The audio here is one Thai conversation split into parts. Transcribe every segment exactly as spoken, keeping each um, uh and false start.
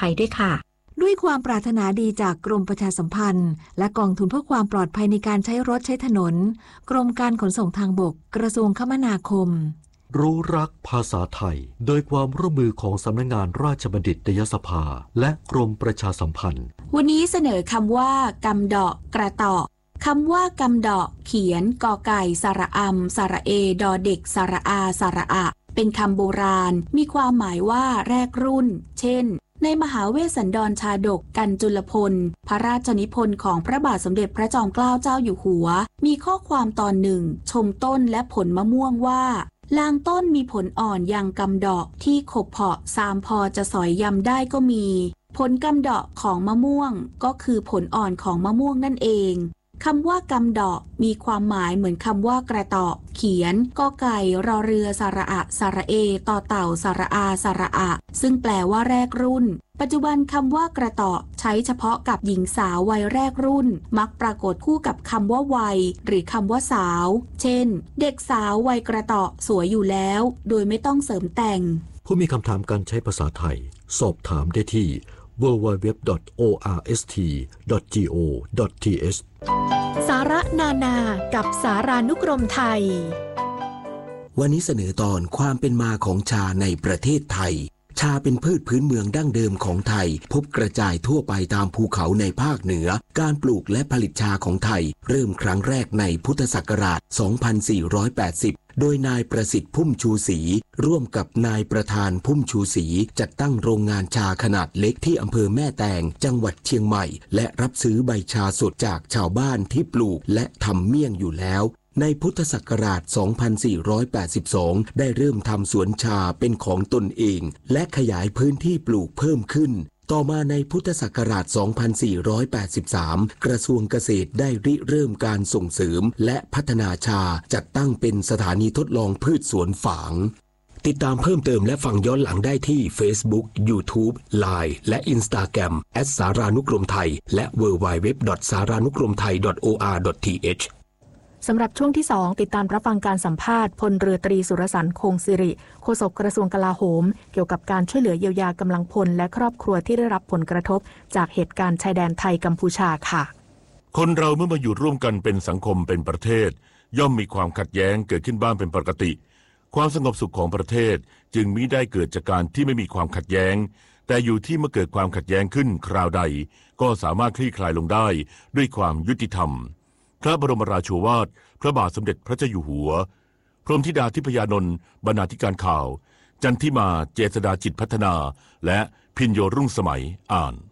ภัยด้วยค่ะด้วยความปรารถนาดีจากกรมประชาสัมพันธ์และกองทุนเพื่อความปลอดภัยในการใช้รถใช้ถนนกรมการขนส่งทางบกกระทรวงคมนาคมรู้รักภาษาไทยโดยความร่วมมือของสำนักงานราชบัณฑิตยสภาและกรมประชาสัมพันธ์วันนี้เสนอคำว่ากำดอกกระตอกคำว่ากำดอกเขียนกอไก่สระอำสระเอดอเด็กสระอาสระอะเป็นคำโบราณมีความหมายว่าแรกรุ่นเช่นในมหาเวสสันดรชาดกกันจุลพลพระราชนิพนธ์ของพระบาทสมเด็จพระจอมเกล้าเจ้าอยู่หัวมีข้อความตอนหนึ่งชมต้นและผลมะม่วงว่าลางต้นมีผลอ่อนยังกำดอกที่ขบเพาะสามพอจะสอยยำได้ก็มีผลกำดอกของมะม่วงก็คือผลอ่อนของมะม่วงนั่นเองคำว่ากำดอกมีความหมายเหมือนคำว่ากระตอกเขียนกอไก่รอเรือสระอะสระเอต่อเต่าสระอาสระอะซึ่งแปลว่าแรกรุ่นปัจจุบันคำว่ากระตอกใช้เฉพาะกับหญิงสาววัยแรกรุ่นมักปรากฏคู่กับคำว่าวัยหรือคำว่าสาวเช่นเด็กสาววัยกระตอกสวยอยู่แล้วโดยไม่ต้องเสริมแต่งผู้มีคำถามการใช้ภาษาไทยสอบถามได้ที่ ดับเบิลยู ดับเบิลยู ดับเบิลยู ดอท โอ อาร์ เอส ที ดอท จี โอ ดอท ที เอชสาระนานากับสารานุกรมไทยวันนี้เสนอตอนความเป็นมาของชาในประเทศไทยชาเป็นพืชพื้นเมืองดั้งเดิมของไทยพบกระจายทั่วไปตามภูเขาในภาคเหนือการปลูกและผลิตชาของไทยเริ่มครั้งแรกในพุทธศักราช สองพันสี่ร้อยแปดสิบ โดยนายประสิทธิ์พุ่มชูศรีร่วมกับนายประธานพุ่มชูศรีจัดตั้งโรงงานชาขนาดเล็กที่อำเภอแม่แตงจังหวัดเชียงใหม่และรับซื้อใบชาสดจากชาวบ้านที่ปลูกและทำเมี่ยงอยู่แล้วในพุทธศักราช สองพันสี่ร้อยแปดสิบสอง ได้เริ่มทำสวนชาเป็นของตนเองและขยายพื้นที่ปลูกเพิ่มขึ้นต่อมาในพุทธศักราช สองพันสี่ร้อยแปดสิบสาม กระทรวงเกษตรได้ริเริ่มการส่งเสริมและพัฒนาชาจัดตั้งเป็นสถานีทดลองพืชสวนฝางติดตามเพิ่มเติมและฟังย้อนหลังได้ที่ Facebook YouTube ไลน์ และ Instagram แอท สารานุกรมไทยและ ดับเบิลยู ดับเบิลยู ดับเบิลยู ดอท สารานุกรมไทย ดอท โอ อาร์ ดอท ที เอชสำหรับช่วงที่สองติดตามรับฟังการสัมภาษณ์พลเรือตรีสุรสันต์คงสิริโฆษกกระทรวงกลาโหมเกี่ยวกับการช่วยเหลือเยียวยากำลังพลและครอบครัวที่ได้รับผลกระทบจากเหตุการณ์ชายแดนไทยกัมพูชาค่ะคนเราเมื่อมาอยู่ร่วมกันเป็นสังคมเป็นประเทศย่อมมีความขัดแย้งเกิดขึ้นบ้างเป็นปกติความสงบสุขของประเทศจึงมิได้เกิดจากการที่ไม่มีความขัดแย้งแต่อยู่ที่เมื่อเกิดความขัดแย้งขึ้นคราวใดก็สามารถคลี่คลายลงได้ด้วยความยุติธรรมพระบรมราโชวาทพระบาทสมเด็จพระเจ้าอยู่หัวพรหมธิดาทิพยานนท์บรรณาธิการข่าวจันทิมาเจษฎาจิตพัฒนาและพิญโยรุ่งสมัยอ่าน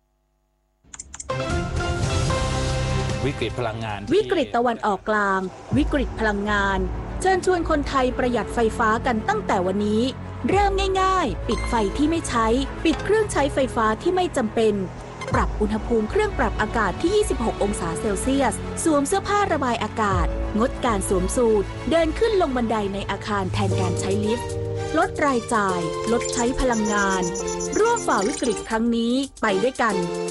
วิกฤตพลังงานวิกฤตตะวันออกกลางวิกฤตพลังงานเชิญชวนคนไทยประหยัดไฟฟ้ากันตั้งแต่วันนี้เริ่มง่ายๆปิดไฟที่ไม่ใช้ปิดเครื่องใช้ไฟฟ้าที่ไม่จำเป็นปรับอุณหภูมิเครื่องปรับอากาศที่ยี่สิบหกองศาเซลเซียสสวมเสื้อผ้าระบายอากาศงดการสวมสูทเดินขึ้นลงบันไดในอาคารแทนการใช้ลิฟต์ลดรายจ่ายลดใช้พลังงานร่วมฝ่าวิกฤตครั้งนี้ไปด้วยกัน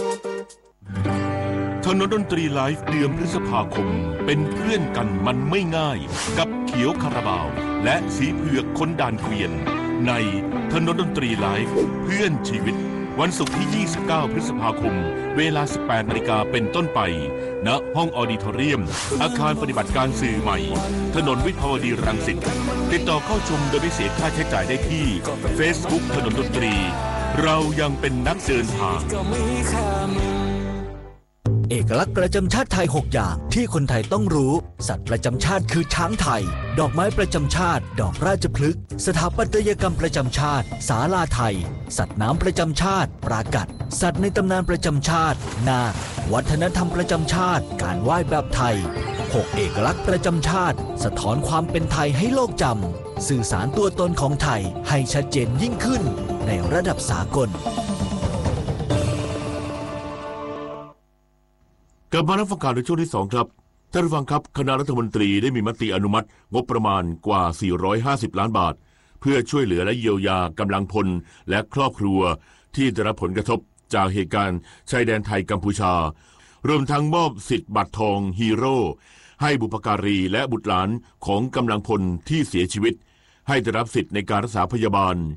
ถนนดนตรีไลฟ์เดือนพฤษภาคมเป็นเพื่อนกันมันไม่ง่ายกับเขียวคาราบาวและสีเผือกคนด่านเกวียนในถนนดนตรีไลฟ์เพื่อนชีวิตวันศุกร์ที่ยี่สิบเก้าพฤษภาคมเวลา สิบแปดนาฬิกาเป็นต้นไปณห้องออดิทอเรียมอาคารปฏิบัติการสื่อใหม่ถนนวิภาวดีรังสิตติดต่อเข้าชมโดยไม่เสียค่าใช้จ่ายได้ที่ Facebook ถนนดนตรีเรายังเป็นนักเดินทางเอกลักษณ์ประจำชาติไทยหกอย่างที่คนไทยต้องรู้สัตว์ประจำชาติคือช้างไทยดอกไม้ประจำชาติดอกราชพฤกษ์สถาปัตยกรรมประจำชาติศาลาไทยสัตว์น้ำประจำชาติปรากัดสัตว์ในตำนานประจำชาตินาควัฒนธรรมประจำชาติการไหว้แบบไทยหกเอกลักษณ์ประจำชาติสะท้อนความเป็นไทยให้โลกจำสื่อสารตัวตนของไทยให้ชัดเจนยิ่งขึ้นในระดับสากลกลับมารับฟังข่าวในช่วงที่สองครับท่านผู้ฟังครับคณะรัฐมนตรีได้มีมติอนุมัติงบประมาณกว่าสี่ร้อยห้าสิบล้านบาทเพื่อช่วยเหลือและเยียวยากำลังพลและครอบครัวที่ได้รับผลกระทบจากเหตุการณ์ชายแดนไทยกัมพูชารวมทั้งมอบสิทธิ์บัตรทองฮีโร่ให้บุพการีและบุตรหลานของกำลังพลที่เสียชีวิตให้ได้รับสิทธิ์ในการรักษาพยาบาล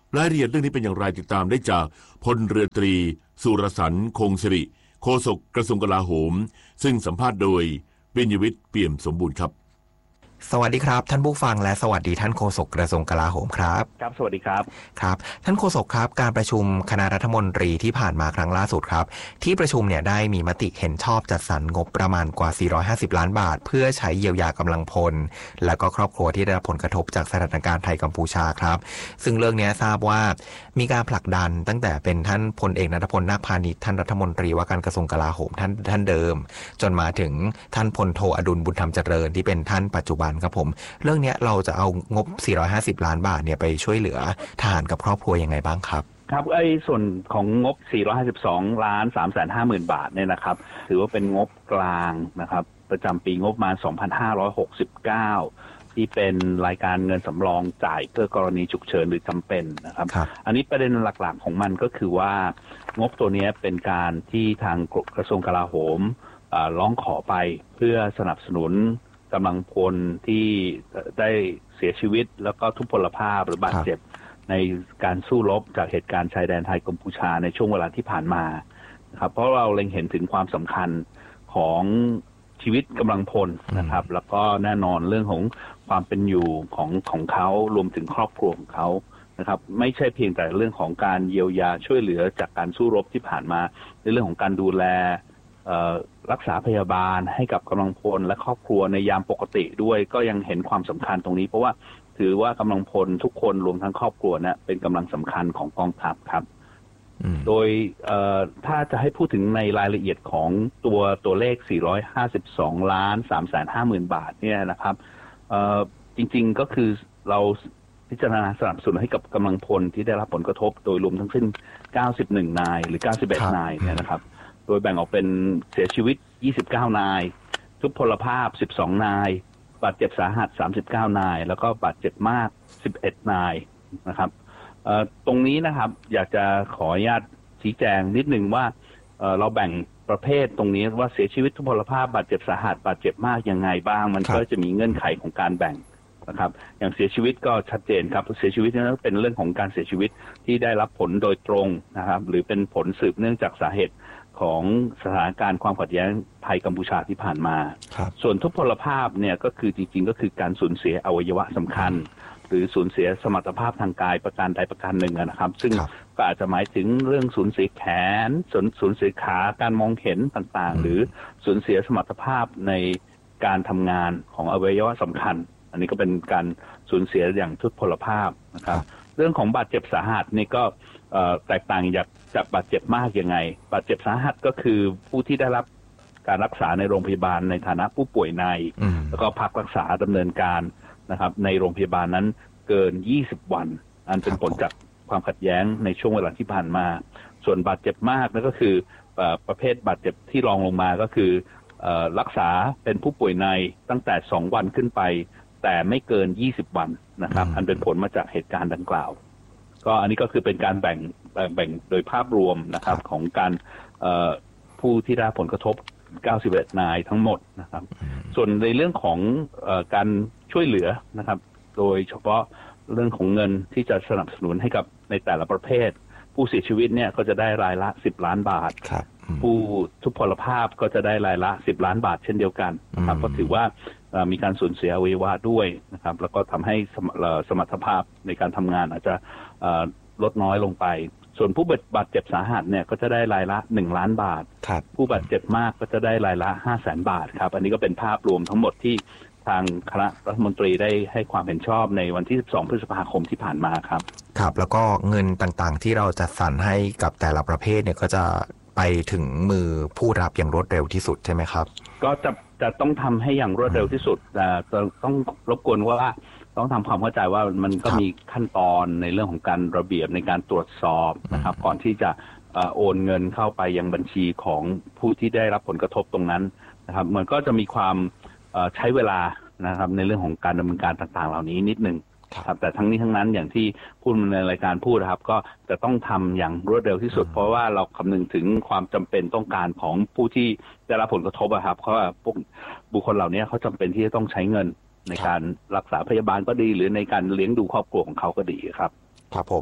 รายละเอียดเรื่องนี้เป็นอย่างไรติดตามได้จากพลเรือตรีสุรสรรค์คงสิริโฆษกกระทรวงกลาโหมซึ่งสัมภาษณ์โดยปิญญวิทย์เปี่ยมสมบูรณ์ครับสวัสดีครับท่านผู้ฟังและสวัสดีท่านโฆษกกระทรวงกลาโหมครับครับสวัสดีครับครับท่านโฆษกครับการประชุมคณะรัฐมนตรีที่ผ่านมาครั้งล่าสุดครับที่ประชุมเนี่ยได้มีมติเห็นชอบจัดสรรงบประมาณกว่าสี่ร้อยห้าสิบล้านบาทเพื่อใช้เยียวยากำลังพลและก็ครอบครัวที่ได้รับผลกระทบจากสถานการณ์ไทยกัมพูชาครับซึ่งเรื่องนี้ทราบว่ามีการผลักดันตั้งแต่เป็นท่านพลเอกณัฐพลนาคพานิชท่านรัฐมนตรีว่าการกระทรวงกลาโหมท่านท่านเดิมจนมาถึงท่านพลโทอดุลบุญธรรมเจริญที่เป็นท่านปัจจุบันครับผมเรื่องนี้เราจะเอางบสี่ร้อยห้าสิบล้านบาทเนี่ยไปช่วยเหลือทหารกับครอบครัวยังไงบ้างครับครับไอ้ส่วนของงบสี่ร้อยห้าสิบสองล้านสามแสนห้าหมื่นบาทเนี่ยนะครับถือว่าเป็นงบกลางนะครับประจำปีงบประมาณสองพันห้าร้อยหกสิบเก้าที่เป็นรายการเงินสำรองจ่ายเพื่อกรณีฉุกเฉินหรือจำเป็นนะครับอันนี้ประเด็นหลักๆของมันก็คือว่างบตัวนี้เป็นการที่ทางกระทรวงกลาโหมร้องขอไปเพื่อสนับสนุนกำลังพลที่ได้เสียชีวิตแล้วก็ทุพพลภาพหรือบาดเจ็บในการสู้รบจากเหตุการณ์ชายแดนไทยกัมพูชาในช่วงเวลาที่ผ่านมานะครับเพราะเราเล็งเห็นถึงความสำคัญของชีวิตกำลังพลนะครับแล้วก็แน่นอนเรื่องของความเป็นอยู่ของของเขารวมถึงครอบครัวของเขานะครับไม่ใช่เพียงแต่เรื่องของการเยียวยาช่วยเหลือจากการสู้รบที่ผ่านมาในเรื่องของการดูแลรักษาพยาบาลให้กับกำลังพลและครอบครัวในยามปกติด้วยก็ยังเห็นความสำคัญตรงนี้เพราะว่าถือว่ากำลังพลทุกคนรวมทั้งครอบครัวนะเป็นกำลังสำคัญของกองทัพครับโดยถ้าจะให้พูดถึงในรายละเอียดของตัวตัวเลขสี่ร้อยห้าสิบสองล้านสามแสนห้าหมื่นบาทเนี่ยนะครับจริงๆก็คือเราพิจารณาสนับสนุนให้กับกำลังพลที่ได้รับผลกระทบโดยรวมทั้งสิ้นเก้าสิบเอ็ดนายหรือเก้าสิบเอ็ดนายเนี่ยนะครับโดยแบ่งออกเป็นเสียชีวิตยี่สิบเก้านายทุพพลภาพสิบสองนายบาดเจ็บสาหัสสามสิบเก้านายแล้วก็บาดเจ็บมากสิบเอ็ดนายนะครับตรงนี้นะครับอยากจะขออนุญาตชี้แจงนิดนึงว่าเราแบ่งประเภทตรงนี้ว่าเสียชีวิตทุพพลภาพบาดเจ็บสาหัสบาดเจ็บมากยังไงบ้างมันก็จะมีเงื่อนไขของการแบ่งนะครับอย่างเสียชีวิตก็ชัดเจนครับเสียชีวิตนั้นเป็นเรื่องของการเสียชีวิตที่ได้รับผลโดยตรงนะครับหรือเป็นผลสืบเนื่องจากสาเหตุของสถานการณ์ความขัดแย้งไทยกัมพูชาที่ผ่านมาส่วนทุพพลภาพเนี่ยก็คือจริงๆก็คือการสูญเสียอวัยวะสำคัญหรือสูญเสียสมรรถภาพทางกายประการใดประการหนึ่งนะครับซึ่งก็อาจจะหมายถึงเรื่องสูญเสียแขนสูญเสียขาการมองเห็นต่างๆหรือสูญเสียสมรรถภาพในการทำงานของอวัยวะสำคัญอันนี้ก็เป็นการสูญเสียอย่างทุพพลภาพนะครับเรื่องของบาดเจ็บสาหัสนี่ก็แตกต่างจากจากบาดเจ็บมากยังไงบาดเจ็บสาหัสก็คือผู้ที่ได้รับการรักษาในโรงพยาบาลในฐานะผู้ป่วยในแล้วก็พักรักษาดำเนินการนะครับในโรงพยาบาลนั้นเกินยี่สิบวันอันเป็นผลจากความขัดแย้งในช่วงเวลาที่ผ่านมาส่วนบาดเจ็บมากนั่นก็คือประเภทบาดเจ็บที่รองลงมาก็คือรักษาเป็นผู้ป่วยในตั้งแต่สองวันขึ้นไปแต่ไม่เกินยี่สิบวันนะครับอันเป็นผลมาจากเหตุการณ์ดังกล่าวก็อันนี้ก็คือเป็นการแบ่งแบ่งโดยภาพรวมนะครับของการผู้ที่ได้ผลกระทบเก้าสิบเอ็ดนายทั้งหมดนะครับส่วนในเรื่องของการช่วยเหลือนะครับโดยเฉพาะเรื่องของเงินที่จะสนับสนุนให้กับในแต่ละประเภทผู้เสียชีวิตเนี่ยก็จะได้รายละสิบล้านบาทผู้ทุพพลภาพก็จะได้รายละสิบล้านบาทเช่นเดียวกันนะครับก็ถือว่ามีการสูญเสียอวัยวะด้วยนะครับแล้วก็ทำให้สมรรถภาพในการทำงานอาจจะลดน้อยลงไปส่วนผู้บาดเจ็บสาหัสเนี่ยก็จะได้รายละหนึ่งล้านบาทผู้บาดเจ็บมากก็จะได้รายละห้าแสนบาทครับอันนี้ก็เป็นภาพรวมทั้งหมดที่ทางคณะรัฐมนตรีได้ให้ความเห็นชอบในวันที่สิบสองพฤษภาคมที่ผ่านมาครับครับแล้วก็เงินต่างๆที่เราจัดสรรให้กับแต่ละประเภทเนี่ยก็จะไปถึงมือผู้รับอย่างรวดเร็วที่สุดใช่ไหมครับก็จะจะต้องทำให้อย่างรวดเร็วที่สุดแต่ต้องรบกวนว่าต้องทำความเข้าใจว่ามันก็มีขั้นตอนในเรื่องของการระเบียบในการตรวจสอบนะครับก่อนที่จะโอนเงินเข้าไปยังบัญชีของผู้ที่ได้รับผลกระทบตรงนั้นนะครับมันก็จะมีความใช้เวลานะครับในเรื่องของการดำเนินการต่างๆเหล่านี้นิดนึงครับแต่ทั้งนี้ทั้งนั้นอย่างที่พูดในรายการพูดนะครับก็จะต้องทำอย่างรวดเร็วที่สุดเพราะว่าเราคำนึงถึงความจำเป็นต้องการของผู้ที่ได้รับผลกระทบอะครับเพราะว่าพวกบุคคลเหล่านี้เขาจำเป็นที่จะต้องใช้เงินในการรักษาพยาบาลก็ดีหรือในการเลี้ยงดูครอบครัวของเขาก็ดีครับครับผม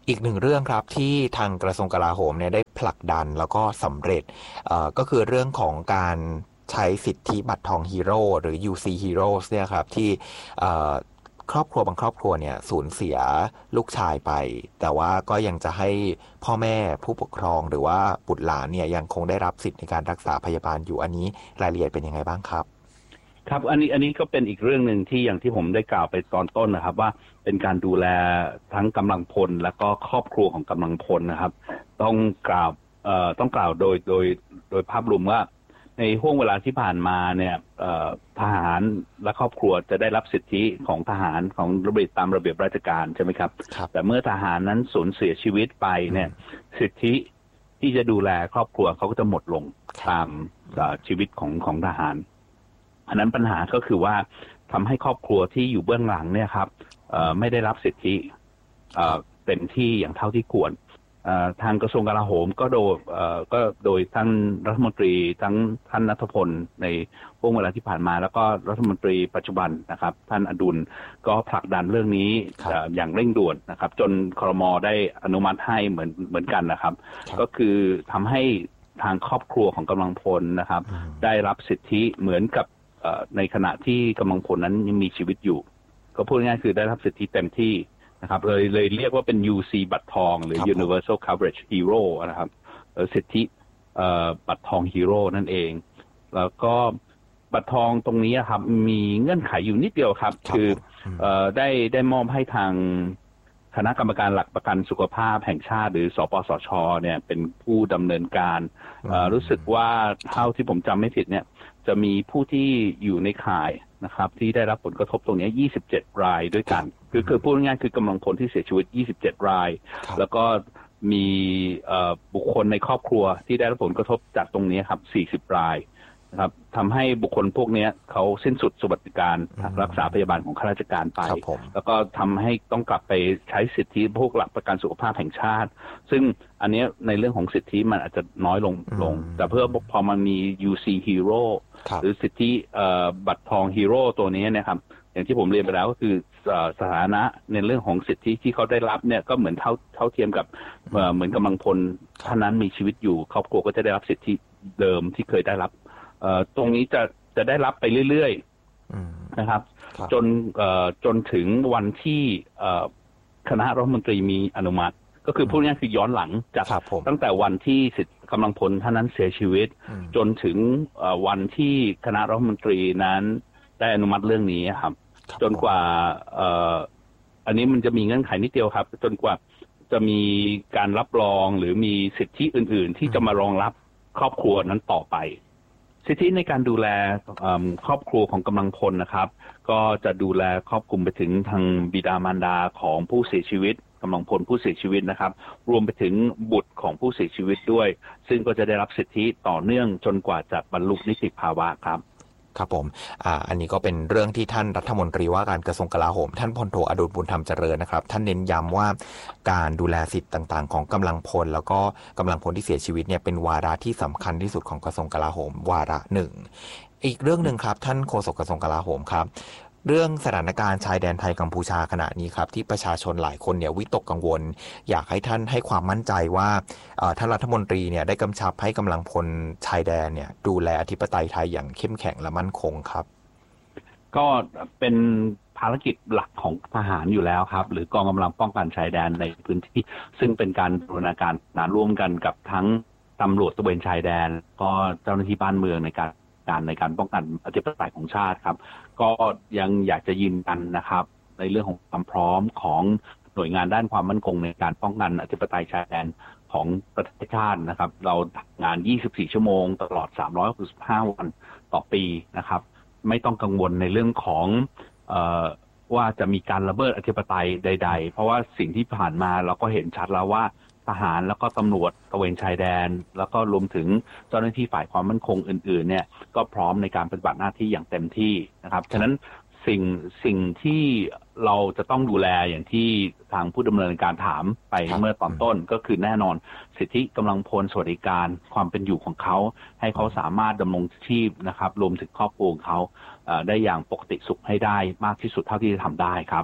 อีกหนึ่งเรื่องครับที่ทางกระทรวงกลาโหมเนี่ยได้ผลักดันแล้วก็สำเร็จก็คือเรื่องของการใช้สิทธิบัตรทองฮีโร่หรือ ยู ซี Heroes เนี่ยครับที่ครอบครัวบางครอบครัวเนี่ยสูญเสียลูกชายไปแต่ว่าก็ยังจะให้พ่อแม่ผู้ปกครองหรือว่าบุตรหลานเนี่ยยังคงได้รับสิทธิในการรักษาพยาบาลอยู่อันนี้รายละเอียดเป็นยังไงบ้างครับครับอันนี้อันนี้ก็เป็นอีกเรื่องหนึ่งที่อย่างที่ผมได้กล่าวไปตอนต้นนะครับว่าเป็นการดูแลทั้งกำลังพลและก็ครอบครัวของกำลังพลนะครับต้องกล่าวเอ่อต้องกล่าวโดยโดยโดยภาพรวมว่าในห่วงเวลาที่ผ่านมาเนี่ยทหารและครอบครัวจะได้รับสิทธิของทหารของระเบียบตามระเบียบราชการใช่ไหมครับแต่เมื่อทหารนั้นสูญเสียชีวิตไปเนี่ยสิทธิที่จะดูแลครอบครัวเขาก็จะหมดลงตามชีวิตของของทหารอันนั้นปัญหาก็คือว่าทำให้ครอบครัวที่อยู่เบื้องหลังเนี่ยครับไม่ได้รับสิทธิเต็มที่อย่างเท่าที่ควรทางกระทรวงกลาโหมก็โดยก็โดยท่านรัฐมนตรีทั้งท่านณัฐพลในช่วงเวลาที่ผ่านมาแล้วก็รัฐมนตรีปัจจุบันนะครับท่านอดุลก็ผลักดันเรื่องนี้อย่างเร่งด่วนนะครับจนครม.ได้อนุมัติให้เหมือนเหมือนกันนะครับก็คือทำให้ทางครอบครัวของกำลังพลนะครับได้รับสิทธิเหมือนกับในขณะที่กำลังพลนั้นยังมีชีวิตอยู่ก็พูดง่ายๆคือได้รับสิทธิเต็มที่นะครับเลยเลยเรียกว่าเป็น ยู ซี บัตรทองหรือ Universal Coverage Hero นะครับสิทธิบัตรทองฮีโร่นั่นเองแล้วก็บัตรทองตรงนี้ครับมีเงื่อนไขอยู่นิดเดียวครับคือได้ได้มอบให้ทางคณะกรรมการหลักประกันสุขภาพแห่งชาติหรือสปสช.เนี่ยเป็นผู้ดำเนินการรู้สึกว่าเท่าที่ผมจำไม่ผิดเนี่ยจะมีผู้ที่อยู่ในข่ายนะครับที่ได้รับผลกระทบตรงนี้ยี่สิบเจ็ดรายด้วยกันคือคือพูดง่ายๆคือกำลังพลที่เสียชีวิตยี่สิบเจ็ดรายแล้วก็มีบุคคลในครอบครัวที่ได้รับผลกระทบจากตรงนี้ครับสี่สิบรายนะครับทำให้บุคคลพวกนี้เขาสิ้นสุดสวัสดิการรักษาพยาบาลของข้าราชการไปแล้วก็ทำให้ต้องกลับไปใช้สิทธิพวกหลักประกันสุขภาพแห่งชาติซึ่งอันนี้ในเรื่องของสิทธิมันอาจจะน้อยลงลงแต่เพื่อพอมันมี ยู ซี Hero หรือสิทธิบัตรทองฮีโร่ตัวนี้นะครับอย่างที่ผมเรียนไปแล้วก็คือสถานะในเรื่องของสิทธิที่เขาได้รับเนี่ยก็เหมือนเท่าเท่าเทียมกับเหมือนกำลังพลท่านนั้นมีชีวิตอยู่ครอบครัวก็จะได้รับสิทธิเดิมที่เคยได้รับตรงนี้จะจะได้รับไปเรื่อยๆนะครับจนจนถึงวันที่คณะรัฐมนตรีมีอนุมัติก็คือพูดง่ายๆคือย้อนหลังจากตั้งแต่วันที่สิทธิกำลังพลท่านนั้นเสียชีวิตจนถึงวันที่คณะรัฐมนตรีนั้นได้อนุมัติเรื่องนี้ครับจนกว่าอันนี้มันจะมีเงื่อนไขนิดเดียวครับจนกว่าจะมีการรับรองหรือมีสิทธิอื่นๆที่จะมารองรับครอบครัวนั้นต่อไปสิทธิในการดูแลครอบครัวของกำลังพลนะครับก็จะดูแลครอบคลุมไปถึงทางบิดามารดาของผู้เสียชีวิตกำลังพลผู้เสียชีวิตนะครับรวมไปถึงบุตรของผู้เสียชีวิตด้วยซึ่งก็จะได้รับสิทธิต่อเนื่องจนกว่าจะบรรลุนิติภาวะครับครับผมอ่าอันนี้ก็เป็นเรื่องที่ท่านรัฐมนตรีว่าการกระทรวงกลาโหมท่านพลโทอดุลบุญธรรมเจริญนะครับท่านเน้นย้ำว่าการดูแลสิทธิ์ต่างๆของกำลังพลแล้วก็กำลังพลที่เสียชีวิตเนี่ยเป็นวาระที่สำคัญที่สุดของกระทรวงกลาโหมวาระหนึ่งอีกเรื่องหนึ่งครับท่านโฆษกกระทรวงกลาโหมครับเรื่องสถานการณ์ชายแดนไทยกัมพูชาขณะนี้ครับที่ประชาชนหลายคนเนี่ยวิตกกังวลอยากให้ท่านให้ความมั่นใจว่าท่านรัฐมนตรีเนี่ยได้กำชับให้กำลังพลชายแดนเนี่ยดูแลอธิปไตยไทยอย่างเข้มแข็งและมั่นคงครับก็เป็นภารกิจหลักของทหารอยู่แล้วครับหรือกองกำลังป้องกันชายแดนในพื้นที่ซึ่งเป็นการบูรณาการร่วมกันกับทั้งตำรวจตระเวนชายแดนก็เจ้าหน้าที่บ้านเมืองในการการในการป้องกันอธิปไตยของชาติครับก็ยังอยากจะยืนยันนะครับในเรื่องของความพร้อมของหน่วยงานด้านความมั่นคงในการป้องกันอธิปไตยชายแดนของประเทศชาตินะครับเราทำงานยี่สิบสี่ชั่วโมงตลอดสามร้อยหกสิบห้าวันต่อปีนะครับไม่ต้องกังวลในเรื่องของเอ่อว่าจะมีการระเบิดอธิปไตยใดๆเพราะว่าสิ่งที่ผ่านมาเราก็เห็นชัดแล้วว่าทหารแล้วก็ตำรวจตระเวนชายแดนแล้วก็รวมถึงเจ้าหน้าที่ฝ่ายความมั่นคงอื่นๆเนี่ยก็พร้อมในการปฏิบัติหน้าที่อย่างเต็มที่นะครับฉะนั้นสิ่งสิ่งที่เราจะต้องดูแลอย่างที่ทางผู้ดำเนินการถามไปเมื่อตอนต้นก็คือแน่นอนสิทธิกำลังพลสวัสดิการความเป็นอยู่ของเขาให้เขาสามารถดำรงชีพนะครับรวมถึงครอบครัวของเขาได้อย่างปกติสุขให้ได้มากที่สุดเท่าที่จะทำได้ครับ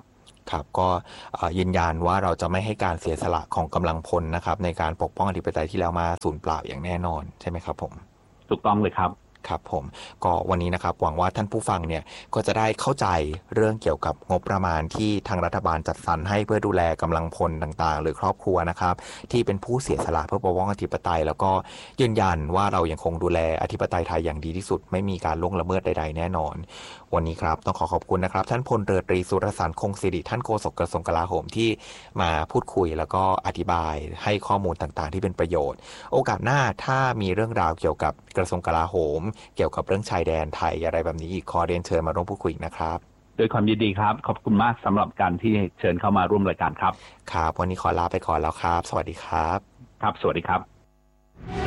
ครับก็ยืนยันว่าเราจะไม่ให้การเสียสละของกำลังพลนะครับในการปกป้องอธิปไตยที่แล้วมาสูญเปล่าอย่างแน่นอนใช่ไหมครับผมถูกต้องเลยครับครับผมก็วันนี้นะครับหวังว่าท่านผู้ฟังเนี่ยก็จะได้เข้าใจเรื่องเกี่ยวกับงบประมาณที่ทางรัฐบาลจัดสรรให้เพื่อดูแลกำลังพลต่างๆหรือครอบครัวนะครับที่เป็นผู้เสียสละเพื่อปกป้องอธิปไตยแล้วก็ยืนยันว่าเรายังคงดูแลอธิปไตยไทยอย่างดีที่สุดไม่มีการล่วงละเมิดใดๆแน่นอนวันนี้ครับต้องขอขอบคุณนะครับท่านพลเรือตรีสุรสารคงสิริท่านโฆษกกระทรวงกลาโหมที่มาพูดคุยแล้วก็อธิบายให้ข้อมูลต่างๆที่เป็นประโยชน์โอกาสหน้าถ้ามีเรื่องราวเกี่ยวกับกระทรวงกลาโหมเกี่ยวกับเรื่องชายแดนไทยอะไรแบบนี้อีกขอเรียนเชิญมาร่วมพูดคุยนะครับโดยความยินดีครับขอบคุณมากสำหรับการที่เชิญเข้ามาร่วมรายการครับครับวันนี้ขอลาไปก่อนแล้วครับสวัสดีครับครับสวัสดีครับ